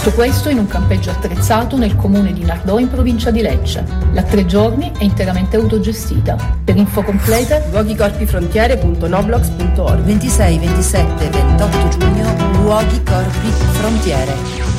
Tutto questo in un campeggio attrezzato nel comune di Nardò in provincia di Lecce. La 3 giorni è interamente autogestita. Per info complete luoghicorpifrontiere.noblogs.org. 26, 27 e 28 giugno Luoghi Corpi Frontiere.